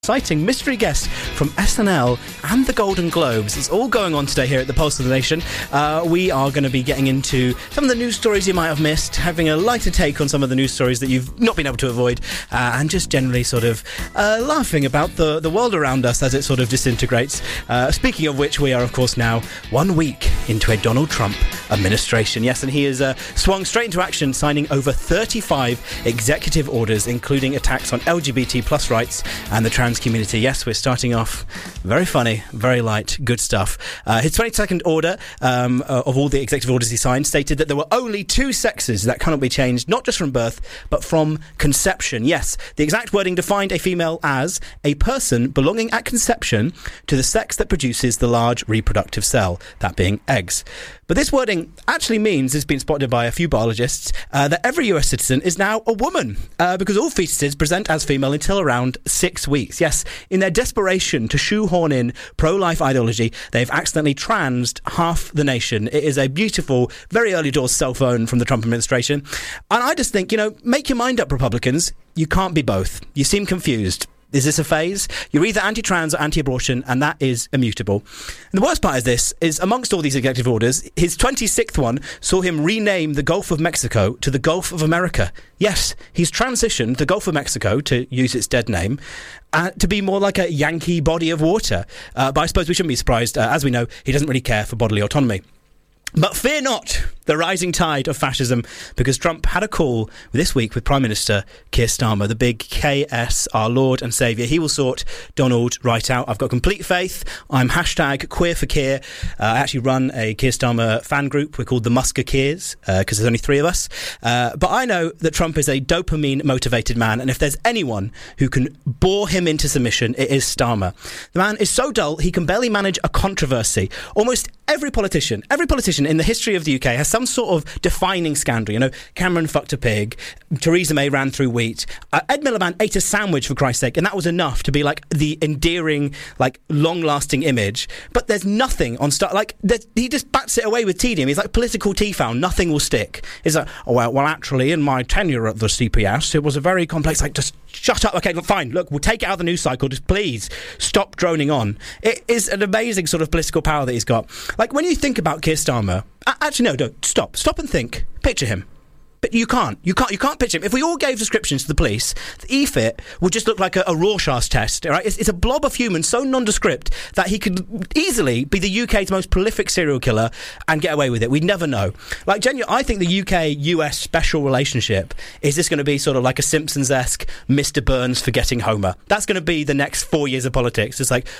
Exciting mystery guest from SNL and the Golden Globes. It's all going on today here at the Pulse of the Nation. We are going to be getting into some of the news stories you might have missed, having a lighter take on some of the news stories that you've not been able to avoid, and just generally sort of laughing about the world around us as it sort of disintegrates. Speaking of which, we are of course now 1 week into a Donald Trump administration. Yes, and he has swung straight into action, signing over 35 executive orders, including attacks on LGBT plus rights and the trans community. Yes, we're starting off very funny, very light, good stuff. His 22nd order of all the executive orders he signed stated that there were only two sexes that cannot be changed, not just from birth, but from conception. Yes, the exact wording defined a female as a person belonging at conception to the sex that produces the large reproductive cell, that being eggs. But this wording actually means, it's been spotted by a few biologists, that every US citizen is now a woman, because all fetuses present as female until around 6 weeks. Yes, in their desperation to shoehorn in pro-life ideology, they've accidentally transed half the nation. It is a beautiful, very early doors cell phone from the Trump administration. And I just think, make your mind up, Republicans. You can't be both. You seem confused. Is this a phase? You're either anti-trans or anti-abortion, and that is immutable. And the worst part of this is, amongst all these executive orders, his 26th one saw him rename the Gulf of Mexico to the Gulf of America. Yes, he's transitioned the Gulf of Mexico, to use its dead name, to be more like a Yankee body of water. But I suppose we shouldn't be surprised. As we know, he doesn't really care for bodily autonomy. But fear not the rising tide of fascism, because Trump had a call this week with Prime Minister Keir Starmer, the big KS, our Lord and Saviour. He will sort Donald right out. I've got complete faith. I'm hashtag queer for Keir. I actually run a Keir Starmer fan group. We're called the Musketeers, because there's only 3 of us. But I know that Trump is a dopamine-motivated man, and if there's anyone who can bore him into submission, it is Starmer. The man is so dull, he can barely manage a controversy. Almost every politician in the history of the UK has some sort of defining scandal. Cameron fucked a pig, Theresa May ran through wheat, Ed Miliband ate a sandwich, for Christ's sake, and that was enough to be like the endearing, like long-lasting image. But there's nothing on he just bats it away with tedium. He's like political T-found. Nothing will stick. It's like, well, actually, in my tenure at the CPS, it was a very complex. Like, just shut up. Okay, fine. Look, we'll take it out of the news cycle. Just please stop droning on. It is an amazing sort of political power that he's got. Like, when you think about Keir Starmer, actually, no, don't. Stop and think. Picture him. But you can't picture him. If we all gave descriptions to the police, the EFIT would just look like a Rorschach test, right? It's a blob of human so nondescript that he could easily be the UK's most prolific serial killer and get away with it. We'd never know. Like, genuinely, I think the UK-US special relationship is just going to be sort of like a Simpsons-esque Mr. Burns forgetting Homer. That's going to be the next 4 years of politics. It's like,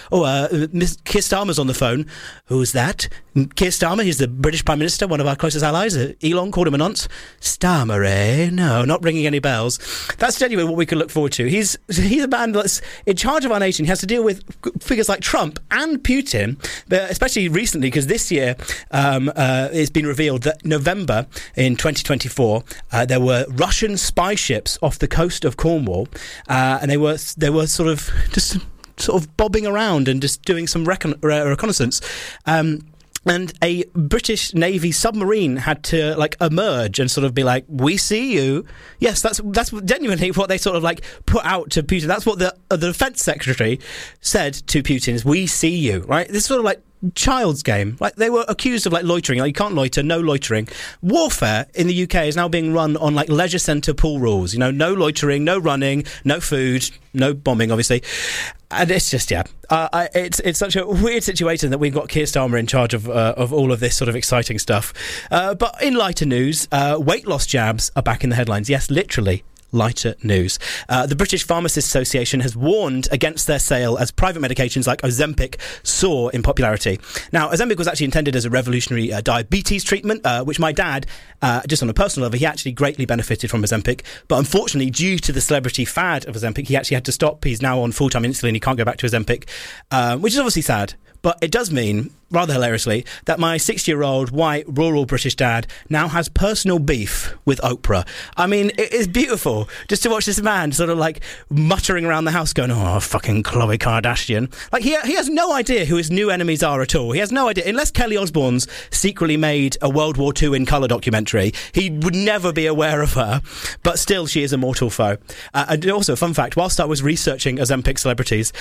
Keir Starmer's on the phone. Who's that? Keir Starmer, he's the British Prime Minister, one of our closest allies. Elon called him a nonce. Starmer, eh? No, not ringing any bells. That's genuinely what we can look forward to. He's a man that's in charge of our nation. He has to deal with figures like Trump and Putin, but especially recently, because this year it's been revealed that November in 2024 there were Russian spy ships off the coast of Cornwall, and they were sort of bobbing around and just doing some reconnaissance. And a British Navy submarine had to emerge and sort of be like, "We see you." Yes, that's genuinely what they sort of put out to Putin. That's what the defense secretary said to Putin is, "We see you." Right? This is sort of child's game. They were accused of loitering. You can't loiter, no loitering. Warfare in the UK is now being run on leisure centre pool rules. No loitering, no running, no food, no bombing, obviously. And it's just, it's such a weird situation that we've got Keir Starmer in charge of all of this sort of exciting stuff. But in lighter news, weight loss jabs are back in the headlines. Yes, literally. Lighter news. The British Pharmacists Association has warned against their sale as private medications like Ozempic soar in popularity. Now, Ozempic was actually intended as a revolutionary diabetes treatment, which my dad, just on a personal level, he actually greatly benefited from Ozempic. But unfortunately, due to the celebrity fad of Ozempic, he actually had to stop. He's now on full-time insulin. He can't go back to Ozempic, which is obviously sad. But it does mean, rather hilariously, that my 60-year-old white rural British dad now has personal beef with Oprah. I mean, it is beautiful just to watch this man sort of like muttering around the house going, oh, fucking Khloe Kardashian. Like, he has no idea who his new enemies are at all. He has no idea. Unless Kelly Osbourne's secretly made a World War II in colour documentary, he would never be aware of her. But still, she is a mortal foe. And also, fun fact, whilst I was researching Ozempic celebrities,